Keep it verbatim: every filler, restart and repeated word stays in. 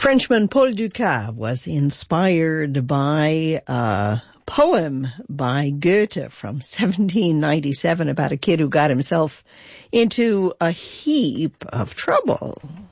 Frenchman Paul Dukas was inspired by a poem by Goethe from seventeen ninety-seven about a kid who got himself into a heap of trouble.